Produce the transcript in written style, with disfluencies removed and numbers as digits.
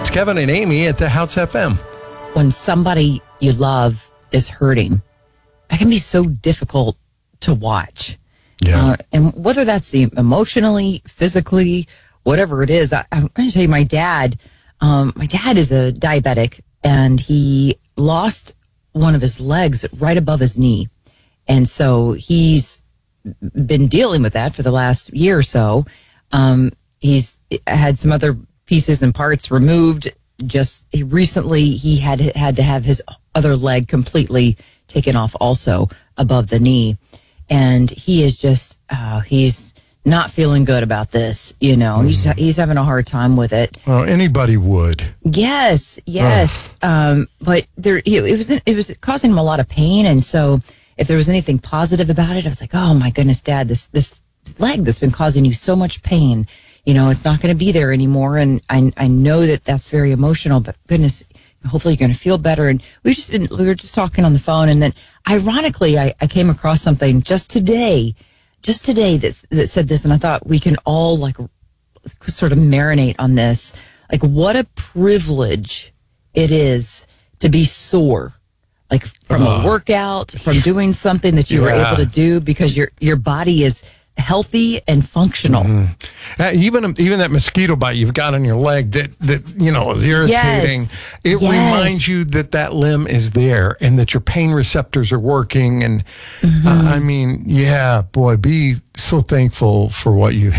It's Kevin and Amy at the House FM. When somebody you love is hurting, it can be so difficult to watch. Yeah. And whether that's emotionally, physically, whatever it is, I'm going to tell you, my dad is a diabetic, and he lost one of his legs right above his knee. And so he's been dealing with that for the last year or so. He's had some other pieces and parts removed. Recently he had to have his other leg completely taken off also above the knee. And he is just, he's not feeling good about this. You know, he's having a hard time with it. Well, anybody would. Yes. But it was causing him a lot of pain. And so if there was anything positive about it, I was like, oh my goodness, Dad, this leg that's been causing you so much pain, you know, it's not going to be there anymore. And I know that that's very emotional, but goodness, hopefully you're going to feel better. And we were just talking on the phone. And then ironically, I came across something just today that said this. And I thought we can all like sort of marinate on this. Like, what a privilege it is to be sore, like from a workout, from doing something that you were able to do because your body is healthy and functional. Even that mosquito bite you've got on your leg that you know is irritating. It reminds you that limb is there and that your pain receptors are working. And I mean, yeah, boy, be so thankful for what you have.